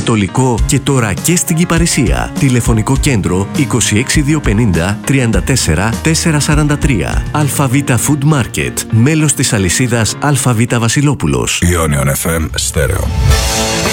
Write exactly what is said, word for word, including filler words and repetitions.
Ανατολικό και τώρα και στην Κυπαρισία. Τηλεφωνικό κέντρο είκοσι έξι διακόσια πενήντα τριάντα τέσσερα τετρακόσια σαράντα τρία. ΑΒ Food Market. Μέλος της αλυσίδας ΑΒ Βασιλόπουλος. Ionion εφ εμ Stereo.